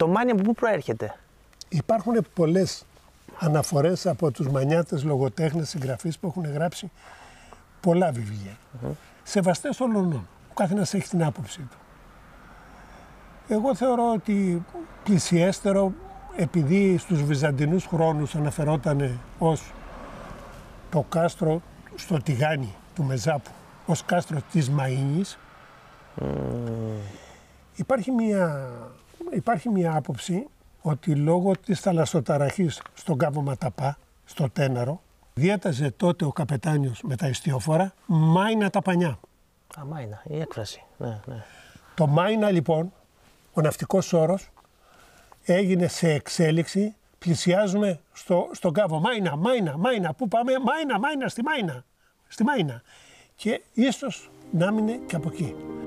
Το Μάνι από πού προέρχεται? Υπάρχουν πολλές αναφορές από τους μανιάτες λογοτέχνες, συγγραφείς που έχουν γράψει πολλά βιβλία. Σεβαστές όλων. Ο καθένας έχει την άποψή του. Εγώ θεωρώ ότι πλησιέστερο, επειδή στους βυζαντινούς χρόνους αναφερόταν ως το κάστρο στο Τηγάνι του Μεζάπου, ως κάστρο της Μαΐνης, υπάρχει μια άποψη ότι λόγω της θαλασσοταραχής στον κάβο Ματαπά, στο Τέναρο, διέταζε τότε ο καπετάνιος με τα ιστιοφόρα Μάινα τα πανιά. Α, Μάινα, η έκφραση. Ναι. Το Μάινα λοιπόν, ο ναυτικός όρος, έγινε σε εξέλιξη. Πλησιάζουμε στον κάβο. Μάινα, πού πάμε? Μάινα, στη Μάινα. Και ίσως να μείνει και από εκεί.